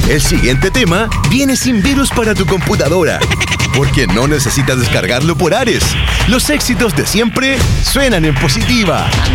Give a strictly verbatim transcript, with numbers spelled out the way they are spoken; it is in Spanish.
El siguiente tema viene sin virus para tu computadora, porque no necesitas descargarlo por Ares. Los éxitos de siempre suenan en Positiva.